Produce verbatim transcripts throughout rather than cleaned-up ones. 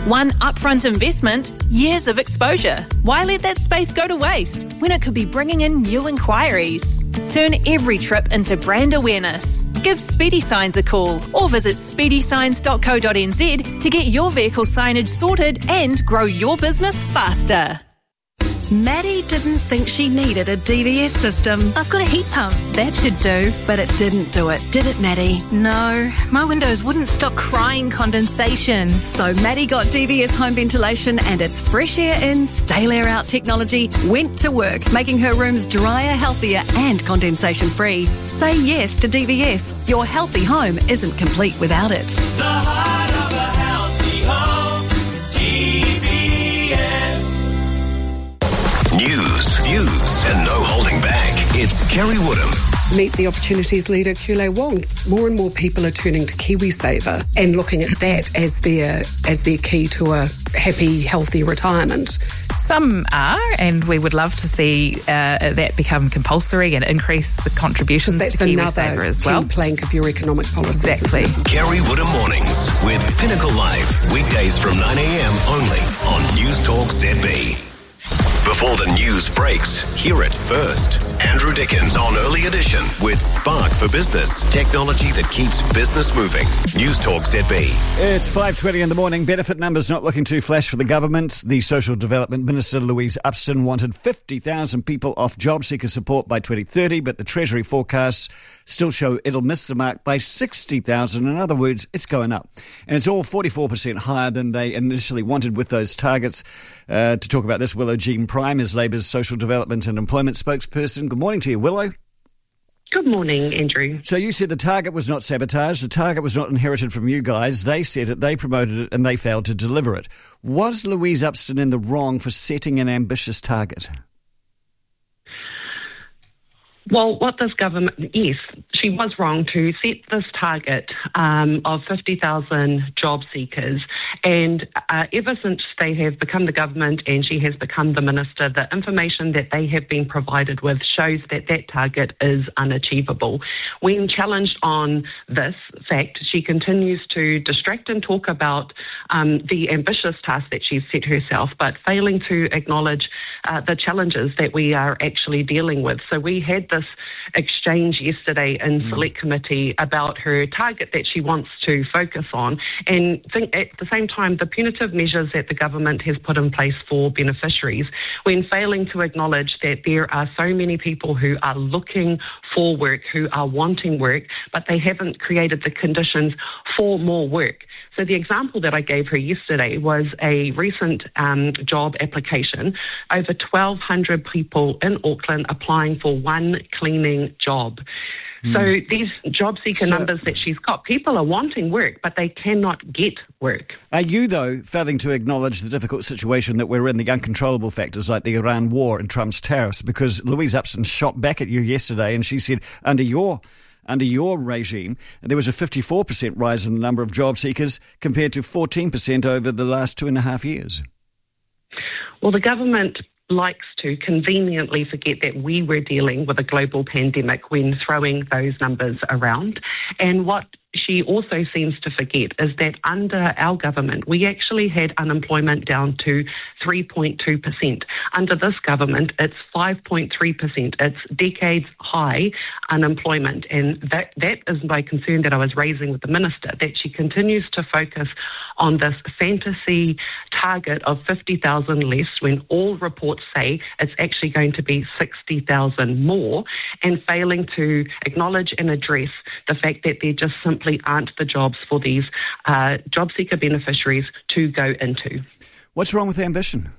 One upfront investment, years of exposure. Why let that space go to waste when it could be bringing in new inquiries? Turn every trip into brand awareness. Give Speedy Signs a call or visit speedy signs dot co dot n z to get your vehicle signage sorted and grow your business faster. Maddie didn't think she needed a D V S system. I've got a heat pump. That should do, but it didn't do it, did it, Maddie? No, my windows wouldn't stop crying condensation. So Maddie got D V S home ventilation and its fresh air in, stale air out technology went to work, making her rooms drier, healthier and condensation free. Say yes to D V S. Your healthy home isn't complete without it. The heart of a healthy home, D V S. News, views, and no holding back. It's Kerry Woodham. Meet the Opportunities leader, Kule Wong. More and more people are turning to KiwiSaver and looking at that as their as their key to a happy, healthy retirement. Some are, and we would love to see uh, that become compulsory and increase the contributions that's to KiwiSaver as well. Key plank of your economic policies. Exactly. Kerry Woodham Mornings with Pinnacle Live. Weekdays from nine a.m. only on News Talk Z B. Before the news breaks, hear it first. Andrew Dickens on Early Edition with Spark for Business, technology that keeps business moving. News Talk Z B. It's five twenty in the morning. Benefit numbers not looking too flash for the government. The Social Development Minister, Louise Upston, wanted fifty thousand people off job seeker support by twenty thirty, but the Treasury forecasts still show it'll miss the mark by sixty thousand. In other words, it's going up. And it's all forty-four percent higher than they initially wanted with those targets. Uh, to talk about this, Willow Jean Prime is Labour's Social Development and Employment spokesperson. Good morning to you, Willow. Good morning, Andrew. So you said the target was not sabotaged, the target was not inherited from you guys. They said it, they promoted it, and they failed to deliver it. Was Louise Upston in the wrong for setting an ambitious target? Well, what this government, yes, she was wrong to set this target um, of fifty thousand job seekers. And uh, ever since they have become the government and she has become the minister, the information that they have been provided with shows that that target is unachievable. When challenged on this fact, she continues to distract and talk about um, the ambitious task that she's set herself, but failing to acknowledge uh, the challenges that we are actually dealing with. So we had this exchange yesterday in mm. Select Committee about her target that she wants to focus on, and think at the same time the punitive measures that the government has put in place for beneficiaries, when failing to acknowledge that there are so many people who are looking for work, who are wanting work, but they haven't created the conditions for more work. So the example that I gave her yesterday was a recent um, job application. Over twelve hundred people in Auckland applying for one cleaning job. Mm. So these job seeker so, numbers that she's got, people are wanting work, but they cannot get work. Are you, though, failing to acknowledge the difficult situation that we're in, the uncontrollable factors like the Iran war and Trump's tariffs? Because Louise Upston shot back at you yesterday and she said, under your Under your regime, there was a fifty-four percent rise in the number of job seekers compared to fourteen percent over the last two and a half years. Well, the government likes to conveniently forget that we were dealing with a global pandemic when throwing those numbers around. And what she also seems to forget is that under our government, we actually had unemployment down to three point two percent. Under this government, it's five point three percent. It's decades high unemployment. And that, that is my concern that I was raising with the minister, that she continues to focus on this fantasy target of fifty thousand less when all reports say it's actually going to be sixty thousand more, and failing to acknowledge and address the fact that there just simply aren't the jobs for these uh, job seeker beneficiaries to go into. What's wrong with ambition?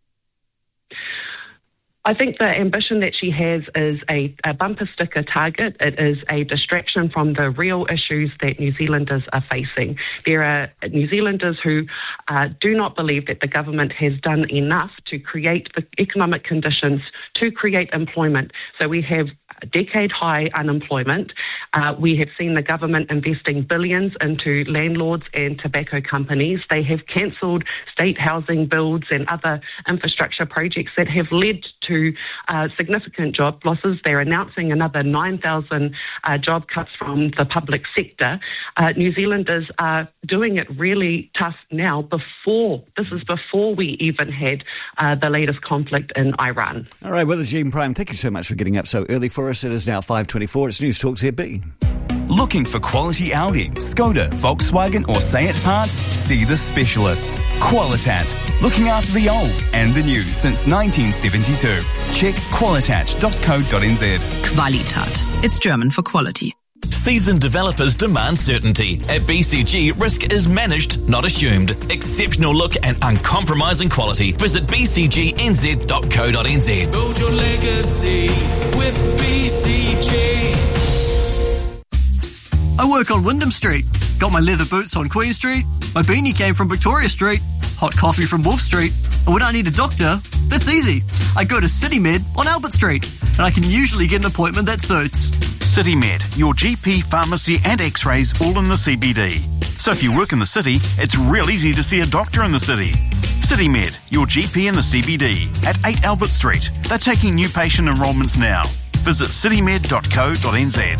I think the ambition that she has is a, a bumper sticker target. It is a distraction from the real issues that New Zealanders are facing. There are New Zealanders who uh, do not believe that the government has done enough to create the economic conditions to create employment. So we have decade-high unemployment. Uh, we have seen the government investing billions into landlords and tobacco companies. They have cancelled state housing builds and other infrastructure projects that have led to uh, significant job losses. They're announcing another nine thousand uh, job cuts from the public sector. Uh, New Zealanders are doing it really tough now before, this is before we even had uh, the latest conflict in Iran. All right, well, it's Jean Prime. Thank you so much for getting up so early for us. It is now five twenty-four. It's News Talk Z B. Looking for quality Audi, Skoda, Volkswagen or Seat parts? See the specialists. Qualitat. Looking after the old and the new since nineteen seventy-two. Check qualitat dot co dot n z. Qualitat. It's German for quality. Seasoned developers demand certainty. At B C G, risk is managed, not assumed. Exceptional look and uncompromising quality. Visit b c g n z dot co dot n z. Build your legacy with B C G. I work on Wyndham Street. Got my leather boots on Queen Street. My beanie came from Victoria Street. Hot coffee from Wolf Street. And when I need a doctor, that's easy. I go to CityMed on Albert Street. And I can usually get an appointment that suits. CityMed, your G P, pharmacy and x-rays all in the C B D. So if you work in the city, it's real easy to see a doctor in the city. CityMed, your G P in the C B D at eight Albert Street. They're taking new patient enrolments now. Visit citymed dot co dot n z.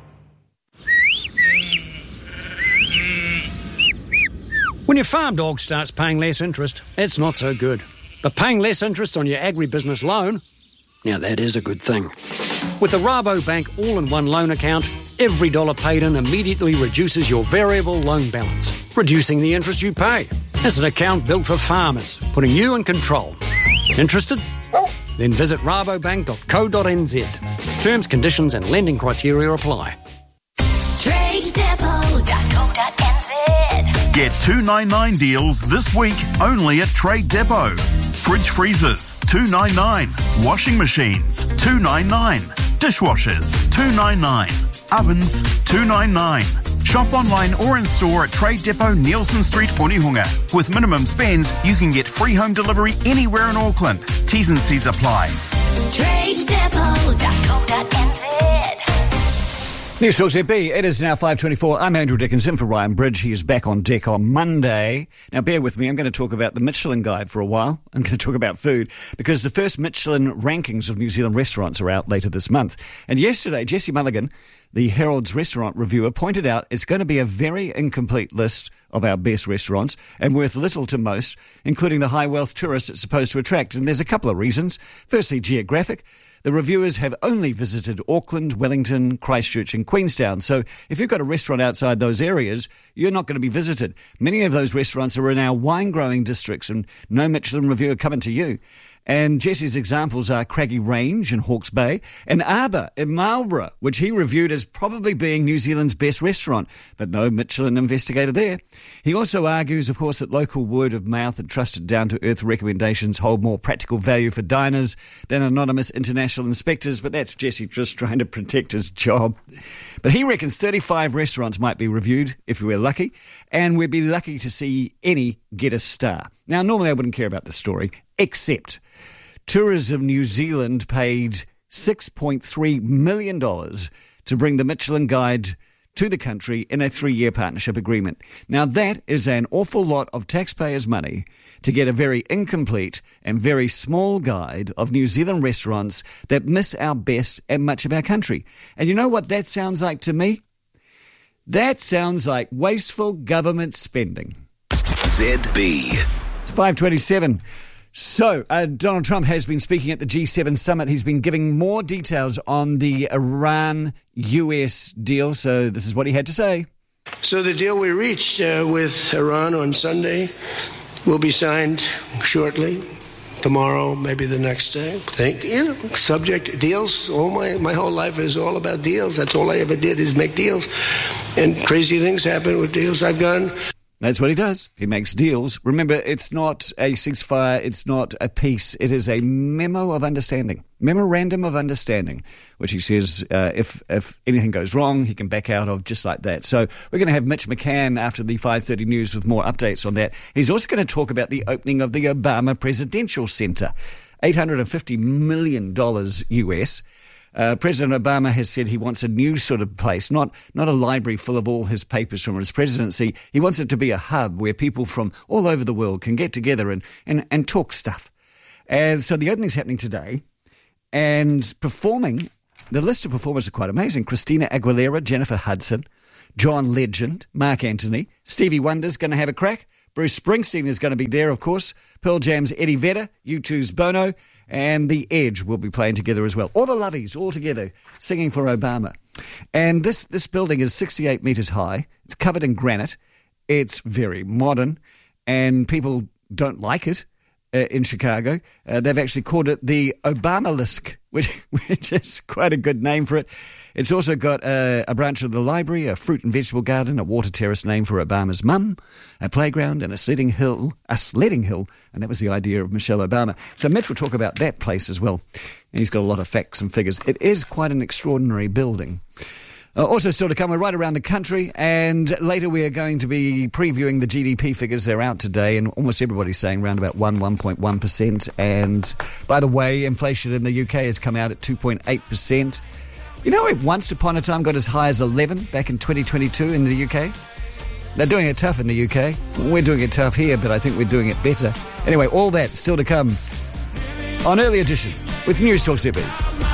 When your farm dog starts paying less interest, it's not so good. But paying less interest on your agribusiness loan, now that is a good thing. With the Rabobank all-in-one loan account, every dollar paid in immediately reduces your variable loan balance, reducing the interest you pay. It's an account built for farmers, putting you in control. Interested? Then visit rabobank dot co dot n z. Terms, conditions and lending criteria apply. trade depot dot co dot n z. Get two ninety-nine deals this week only at Trade Depot. Fridge freezers, two ninety-nine. Washing machines, two ninety-nine. Dishwashers, two ninety-nine. Ovens, two ninety-nine. Shop online or in store at Trade Depot, Nielsen Street, Onehunga. With minimum spends, you can get free home delivery anywhere in Auckland. T's and C's apply. trade depot dot co dot n z. News Talk Z B, it is now five twenty-four. I'm Andrew Dickinson for Ryan Bridge. He is back on deck on Monday. Now, bear with me. I'm going to talk about the Michelin Guide for a while. I'm going to talk about food because the first Michelin rankings of New Zealand restaurants are out later this month. And yesterday, Jesse Mulligan, the Herald's restaurant reviewer, pointed out it's going to be a very incomplete list of our best restaurants and worth little to most, including the high-wealth tourists it's supposed to attract. And there's a couple of reasons. Firstly, geographic. The reviewers have only visited Auckland, Wellington, Christchurch and Queenstown. So if you've got a restaurant outside those areas, you're not going to be visited. Many of those restaurants are in our wine-growing districts and no Michelin reviewer coming to you. And Jesse's examples are Craggy Range in Hawke's Bay and Arbor in Marlborough, which he reviewed as probably being New Zealand's best restaurant, but no Michelin investigator there. He also argues, of course, that local word of mouth and trusted down-to-earth recommendations hold more practical value for diners than anonymous international inspectors, but that's Jesse just trying to protect his job. But he reckons thirty-five restaurants might be reviewed if we're lucky, and we'd be lucky to see any get a star. Now, normally I wouldn't care about this story, except Tourism New Zealand paid six point three million dollars to bring the Michelin Guide to the country in a three-year partnership agreement. Now, that is an awful lot of taxpayers' money to get a very incomplete and very small guide of New Zealand restaurants that miss our best and much of our country. And you know what that sounds like to me? That sounds like wasteful government spending. Z B. five twenty-seven. So, uh, Donald Trump has been speaking at the G seven summit. He's been giving more details on the Iran-U S deal. So this is what he had to say. So the deal we reached uh, with Iran on Sunday will be signed shortly, tomorrow, maybe the next day. Think, you know, subject deals. All my, my whole life is all about deals. That's all I ever did is make deals. And crazy things happen with deals I've done. That's what he does. He makes deals. Remember, it's not a ceasefire. It's not a peace. It is a memo of understanding, memorandum of understanding, which he says uh, if if anything goes wrong, he can back out of just like that. So we're going to have Mitch McCann after the five thirty news with more updates on that. He's also going to talk about the opening of the Obama Presidential Center, eight hundred fifty million dollars U S. Uh, President Obama has said he wants a new sort of place, not not a library full of all his papers from his presidency. He wants it to be a hub where people from all over the world can get together and, and, and talk stuff. And so the opening's happening today. And performing, the list of performers are quite amazing. Christina Aguilera, Jennifer Hudson, John Legend, Mark Anthony, Stevie Wonder's going to have a crack. Bruce Springsteen is going to be there, of course. Pearl Jam's Eddie Vedder, U two's Bono, and The Edge will be playing together as well. All the lovies all together singing for Obama. And this, this building is sixty-eight metres high. It's covered in granite. It's very modern, and people don't like it. Uh, in Chicago. Uh, they've actually called it the Obamalisk, which, which is quite a good name for it. It's also got a, a branch of the library, a fruit and vegetable garden, a water terrace named for Obama's mum, a playground and a sledding hill, a sledding hill, and that was the idea of Michelle Obama. So Mitch will talk about that place as well. And he's got a lot of facts and figures. It is quite an extraordinary building. Uh, also still to come, we're right around the country, and later we are going to be previewing the G D P figures. They're out today, and almost everybody's saying around about one, one point one percent. And by the way, inflation in the U K has come out at two point eight percent. You know, it once upon a time got as high as eleven back in twenty twenty-two in the U K. They're doing it tough in the U K. We're doing it tough here, but I think we're doing it better. Anyway, all that still to come on Early Edition with News Talk Z B.